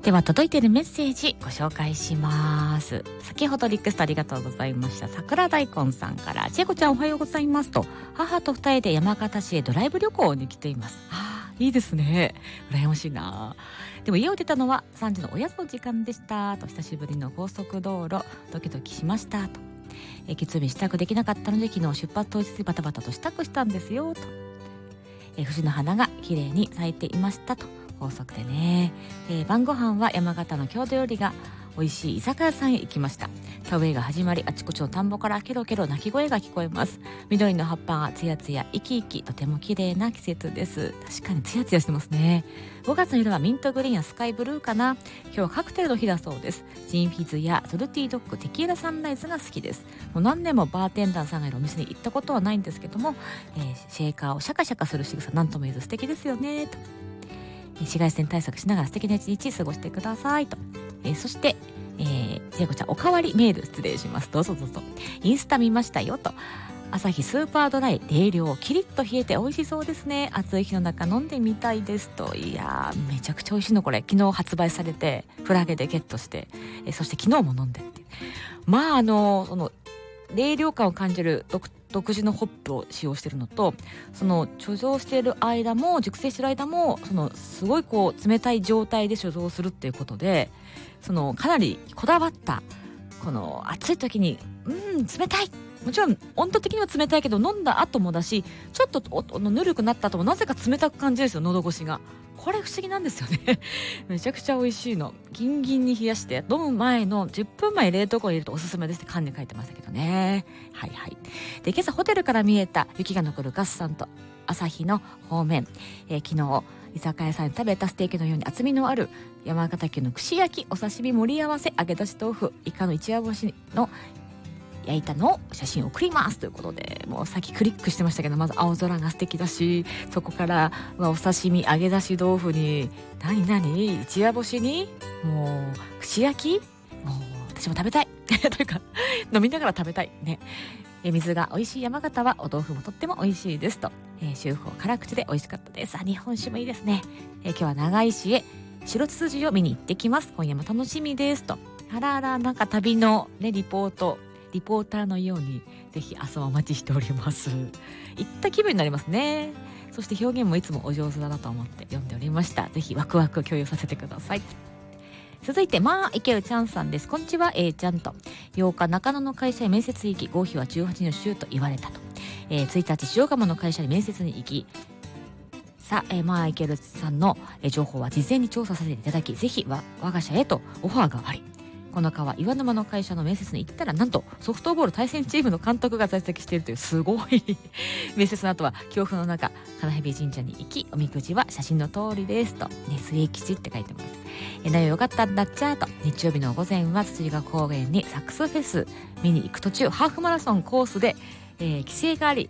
では届いているメッセージご紹介します。先ほどリクエストありがとうございました。桜大根さんから、ちえこちゃんおはようございますと、母と二人で山形市へドライブ旅行に来ています。いいですね。羨ましいな。でも家を出たのは3時のおやつの時間でしたと、久しぶりの高速道路ドキドキしましたと、月曜日支度できなかったので昨日出発当日バタバタと支度したんですよと、藤の花が綺麗に咲いていましたと、高速でね。晩ご飯は山形の郷土料理が美味しい居酒屋さんへ行きました。田植えが始まり、あちこちの田んぼからケロケロ鳴き声が聞こえます。緑の葉っぱがツヤツヤ生き生き、とても綺麗な季節です。確かにツヤツヤしてますね。5月の色はミントグリーンやスカイブルーかな。今日はカクテルの日だそうです。ジンフィズやソルティードッグ、テキーラサンライズが好きです。もう何年もバーテンダーさんがいるお店に行ったことはないんですけども、シェーカーをシャカシャカする仕草、なんとも言えず素敵ですよねと。紫外線対策しながら素敵な一日過ごしてくださいと。そして、ちえこちゃんおかわりメール失礼します。どうぞどうぞ。インスタ見ましたよと。朝日スーパードライ冷涼、キリッと冷えて美味しそうですね。暑い日の中飲んでみたいですと。いやー、めちゃくちゃ美味しいのこれ。昨日発売されてフラゲでゲットして、そして昨日も飲んでって。まあその冷涼感を感じる独自のホップを使用しているのと、その貯蔵している間も熟成している間もそのすごいこう冷たい状態で貯蔵するっていうことで、そのかなりこだわったこの暑い時に冷たい、もちろん温度的には冷たいけど飲んだ後もだし、ちょっとぬるくなった後もなぜか冷たく感じるんですよ、喉越しが。これ不思議なんですよねめちゃくちゃ美味しいの。ギンギンに冷やして飲む前の10分前冷凍庫に入れるとおすすめですって缶に書いてましたけどね。はいはい。で、今朝ホテルから見えた雪が残るガスさんと朝日の方面、昨日居酒屋さんで食べたステーキのように厚みのある山形県の串焼き、お刺身盛り合わせ、揚げ出し豆腐、イカの一夜干しの焼いたのを写真送りますということで、もうさっきクリックしてましたけど、まず青空が素敵だし、そこからお刺身、揚げ出し豆腐に何一夜干しにもう串焼き、もう私も食べたいというか飲みながら食べたいね。水が美味しい山形はお豆腐もとっても美味しいですと、秋風辛口で美味しかったです。日本酒もいいですね。今日は長井市へ白つつじを見に行ってきます。今夜も楽しみですと。あらあら、なんか旅のねリポーターのようにぜひ明日もお待ちしております。行った気分になりますね。そして表現もいつもお上手だなと思って読んでおりました。ぜひワクワク共有させてください。続いて池内ちゃんさんです。こんにちは、ちゃんと。8日中野の会社へ面接行き、合否は18の週と言われたと。1日塩釜の会社に面接に行き、さあ、池内さんの情報は事前に調査させていただき、ぜひ我が社へとオファーがあり、この川岩沼の会社の面接に行ったら、なんとソフトボール対戦チームの監督が在籍しているという、すごい面接の後は恐怖の中金蛇神社に行き、おみくじは写真の通りですと、末吉って書いてます。内容良かったんだっちゃーと。日曜日の午前は土ヶ高原にサックスフェス見に行く途中、ハーフマラソンコースで、規制があり